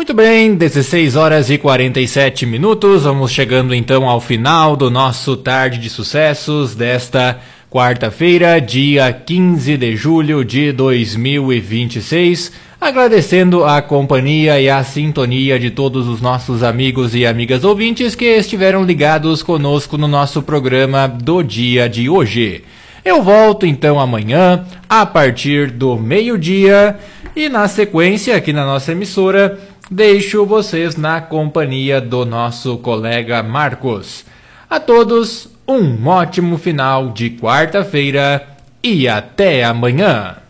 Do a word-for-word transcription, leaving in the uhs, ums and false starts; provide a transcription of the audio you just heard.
Muito bem, dezesseis horas e quarenta e sete minutos, vamos chegando então ao final do nosso Tarde de Sucessos desta quarta-feira, dia quinze de julho de dois mil e vinte e seis, agradecendo a companhia e a sintonia de todos os nossos amigos e amigas ouvintes que estiveram ligados conosco no nosso programa do dia de hoje. Eu volto então amanhã, a partir do meio-dia, e na sequência, aqui na nossa emissora, deixo vocês na companhia do nosso colega Marcos. A todos, um ótimo final de quarta-feira e até amanhã.